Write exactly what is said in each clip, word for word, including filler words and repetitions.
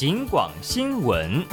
警广新闻。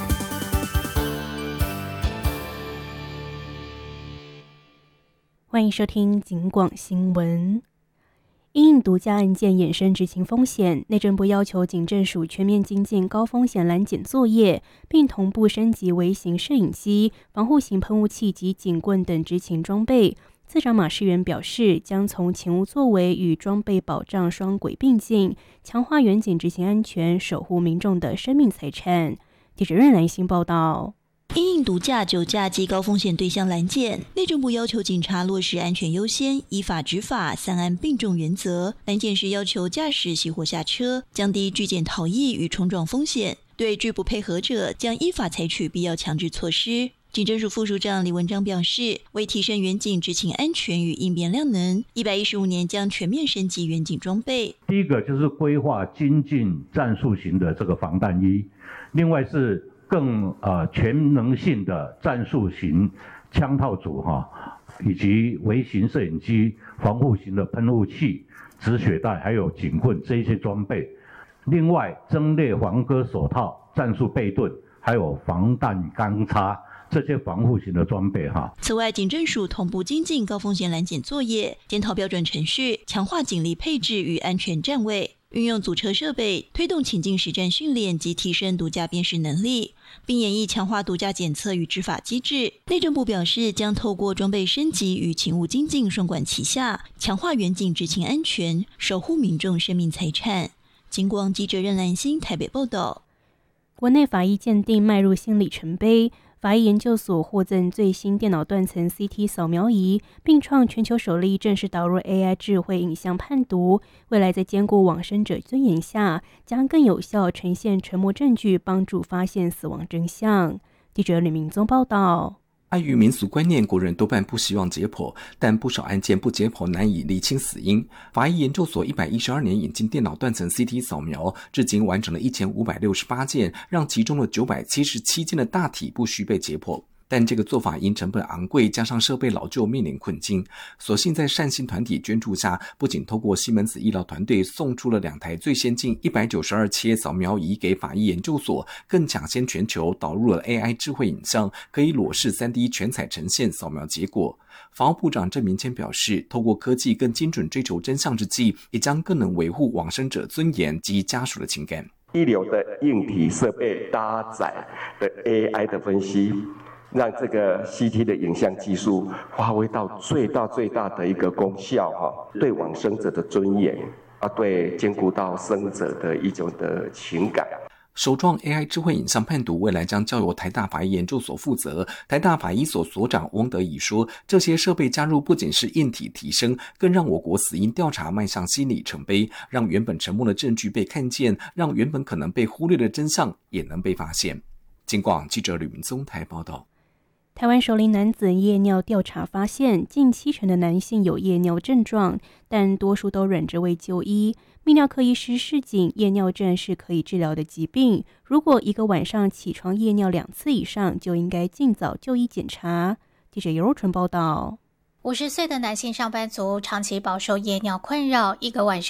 欢迎收听警广新闻。因独家案件衍生执勤风险，内政部要求警政署全面精进高风险拦检作业，并同步升级微型摄影机、防护型喷雾器及警棍等执勤装备。次长马世元表示，将从勤务作为与装备保障双轨并进，强化远警执行安全，守护民众的生命财产。记者任兰欣报道。 因应毒驾、酒驾及高风险对象拦检，内政部要求警察落实安全优先、依法执法、三安并重原则。拦检时要求驾驶熄火下车，降低拒检逃逸与冲撞风险。对拒不配合者，将依法采取必要强制措施。警政署副署长李文章表示，为提升远警执勤安全与应变量能，一百一十五年将全面升级远警装备。 第一个就是规划精进战术型的这个防弹衣，另外是更呃全能性的战术型枪套组哈，以及微型摄影机、防护型的喷雾器、止血带，还有警棍这一些装备。另外，增列防割手套、战术背盾，还有防弹钢叉这些防护型的装备哈。 此外，警政署同步精进高风险拦检作业，检讨标准程序，强化警力配置与安全站位。运用阻车设备，推动情境实战训练及提升毒驾辨识能力，并演绎强化毒驾检测与执法机制。内政部表示，将透过装备升级与勤务精进双管齐下，强化远警执勤安全，守护民众生命财产。警广记者任兰欣台北报道。 国内法医鉴定迈入新里程碑。法医研究所获赠最新电脑断层 C T 扫描仪，并创全球首例正式导入 A I 智慧影像判读。未来在兼顾往生者尊严下，将更有效呈现沉默证据，帮助发现死亡真相。记者吕明宗报道。 碍于民俗观念，国人多半不希望解剖，但不少案件不解剖难以厘清死因。法医研究所一百一十二年引进电脑断层 C T 扫描，至今完成了一千五百六十八件，让其中的九百七十七件的大体不需被解剖。但这个做法因成本昂贵，加上设备老旧，面临困境。所幸在善心团体捐助下，不仅透过西门子医疗团队送出了两台最先进一百九十二切扫描仪给法医研究所，更抢先全球导入了 A I 智慧影像，可以裸视 三 D 全彩呈现扫描结果。法务部长郑明谦表示，透过科技更精准追求真相之际，也将更能维护往生者尊严及家属的情感。 一流的硬体设备搭载的 A I 的分析，让这个 C T 的影像技术发挥到最大最大的一个功效哈，对往生者的尊严啊，对兼顾到生者的一种的情感。 首创 A I 智慧影像判读，未来将交由台大法医研究所负责。台大法医所所长翁德乙说，这些设备加入不仅是硬体提升，更让我国死因调查迈向新里程碑，让原本沉默的证据被看见，让原本可能被忽略的真相也能被发现。警广记者吕明宗台报道。 台湾熟龄男子夜尿调查发现，近七成的男性有夜尿症状，但多数都忍着未就医。泌尿科医师示警，夜尿症是可以治疗的疾病，如果一个晚上起床夜尿两次以上，就应该尽早就医检查。记者尤若纯报道。 五十岁的男性上班族长期饱受夜尿困扰，一个晚上